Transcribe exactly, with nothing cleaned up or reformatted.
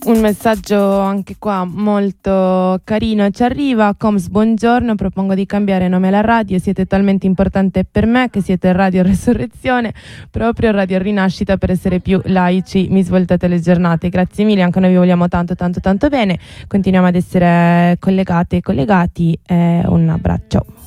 Un messaggio anche qua molto carino ci arriva. Coms, buongiorno, propongo di cambiare nome alla radio, siete talmente importante per me che siete Radio Resurrezione, proprio Radio Rinascita, per essere più laici, mi svoltate le giornate. Grazie mille, anche noi vi vogliamo tanto tanto tanto bene, continuiamo ad essere collegate e collegati, eh, un abbraccio.